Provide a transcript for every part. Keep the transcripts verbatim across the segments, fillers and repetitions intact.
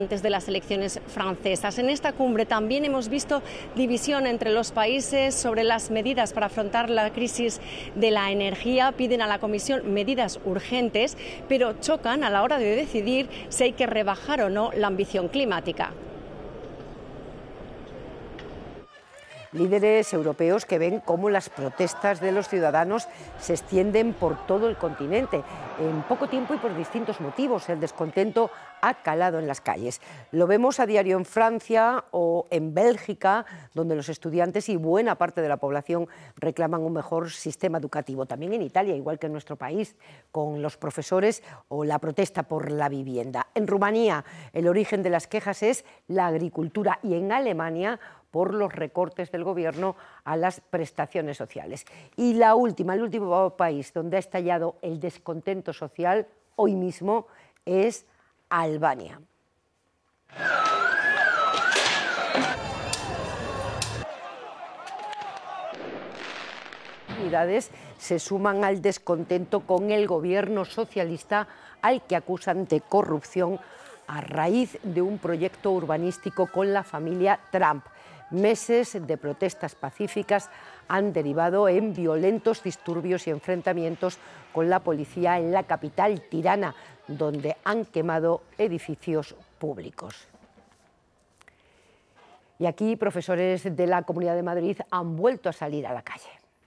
Antes de las elecciones francesas. En esta cumbre también hemos visto división entre los países sobre las medidas para afrontar la crisis de la energía. Piden a la Comisión medidas urgentes, pero chocan a la hora de decidir si hay que rebajar o no la ambición climática. Líderes europeos que ven cómo las protestas de los ciudadanos se extienden por todo el continente. En poco tiempo y por distintos motivos, el descontento ha calado en las calles. Lo vemos a diario en Francia o en Bélgica, donde los estudiantes y buena parte de la población reclaman un mejor sistema educativo. También en Italia, igual que en nuestro país, con los profesores o la protesta por la vivienda. En Rumanía, el origen de las quejas es la agricultura, y en Alemania, por los recortes del gobierno a las prestaciones sociales. Y la última, el último país donde ha estallado el descontento social hoy mismo es Albania. Unidades se suman al descontento con el gobierno socialista, al que acusan de corrupción a raíz de un proyecto urbanístico con la familia Trump. Meses de protestas pacíficas han derivado en violentos disturbios y enfrentamientos con la policía en la capital, Tirana, donde han quemado edificios públicos. Y aquí profesores de la Comunidad de Madrid han vuelto a salir a la calle.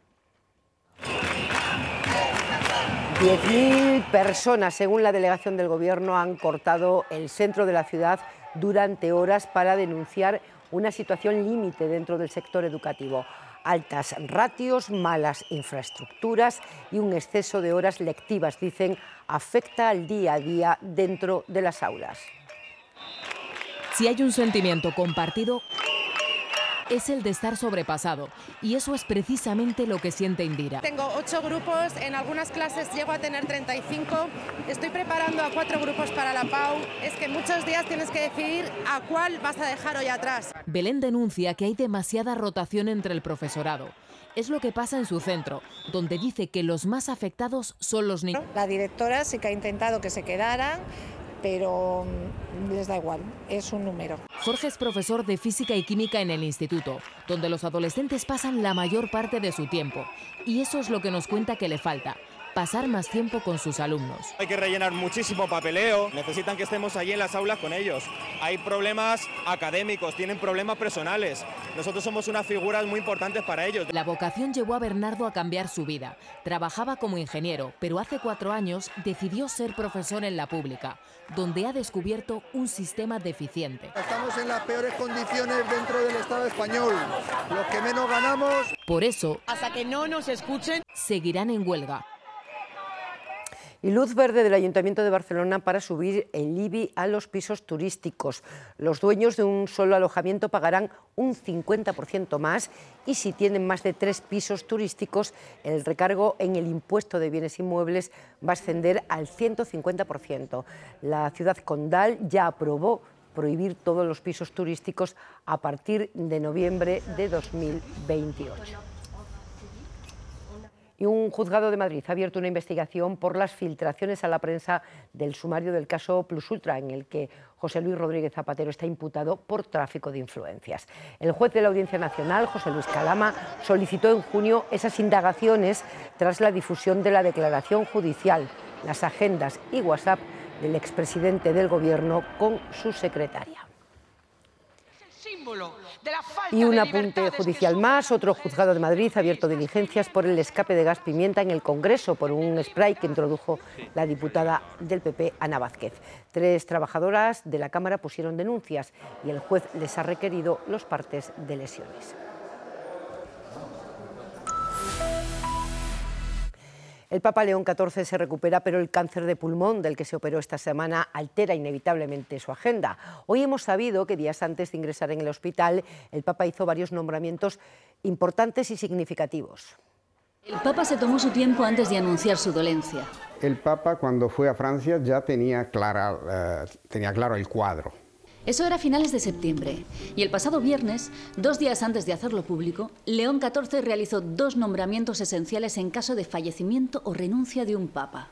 diez mil personas, según la delegación del Gobierno, han cortado el centro de la ciudad durante horas para denunciar una situación límite dentro del sector educativo. Altas ratios, malas infraestructuras y un exceso de horas lectivas, dicen, afecta al día a día dentro de las aulas. Si hay un sentimiento compartido, es el de estar sobrepasado, y eso es precisamente lo que siente Indira. Tengo ocho grupos, en algunas clases llego a tener treinta y cinco, estoy preparando a cuatro grupos para la P A U, es que muchos días tienes que decidir a cuál vas a dejar hoy atrás. Belén denuncia que hay demasiada rotación entre el profesorado. Es lo que pasa en su centro, donde dice que los más afectados son los niños. La directora sí que ha intentado que se quedaran, pero les da igual, es un número. Jorge es profesor de física y química en el instituto, donde los adolescentes pasan la mayor parte de su tiempo. Y eso es lo que nos cuenta que le falta: pasar más tiempo con sus alumnos. Hay que rellenar muchísimo papeleo, necesitan que estemos allí en las aulas con ellos. Hay problemas académicos, tienen problemas personales. Nosotros somos unas figuras muy importantes para ellos. La vocación llevó a Bernardo a cambiar su vida. Trabajaba como ingeniero, pero hace cuatro años decidió ser profesor en la pública, donde ha descubierto un sistema deficiente. Estamos en las peores condiciones dentro del Estado español. Los que menos ganamos. Por eso, hasta que no nos escuchen, seguirán en huelga. Y luz verde del Ayuntamiento de Barcelona para subir el I B I a los pisos turísticos. Los dueños de un solo alojamiento pagarán un cincuenta por ciento más, y si tienen más de tres pisos turísticos, el recargo en el impuesto de bienes inmuebles va a ascender al ciento cincuenta por ciento. La ciudad condal ya aprobó prohibir todos los pisos turísticos a partir de noviembre de dos mil veintiocho. Y un juzgado de Madrid ha abierto una investigación por las filtraciones a la prensa del sumario del caso Plus Ultra, en el que José Luis Rodríguez Zapatero está imputado por tráfico de influencias. El juez de la Audiencia Nacional, José Luis Calama, solicitó en junio esas indagaciones tras la difusión de la declaración judicial, las agendas y WhatsApp del expresidente del Gobierno con su secretaria. Y un apunte judicial más: otro juzgado de Madrid ha abierto diligencias por el escape de gas pimienta en el Congreso por un spray que introdujo la diputada del P P, Ana Vázquez. Tres trabajadoras de la Cámara pusieron denuncias y el juez les ha requerido los partes de lesiones. El Papa León catorce se recupera, pero el cáncer de pulmón del que se operó esta semana altera inevitablemente su agenda. Hoy hemos sabido que días antes de ingresar en el hospital, el Papa hizo varios nombramientos importantes y significativos. El Papa se tomó su tiempo antes de anunciar su dolencia. El Papa, cuando fue a Francia, ya tenía, clara, uh, tenía claro el cuadro. Eso era a finales de septiembre, y el pasado viernes, dos días antes de hacerlo público, León catorce realizó dos nombramientos esenciales en caso de fallecimiento o renuncia de un papa.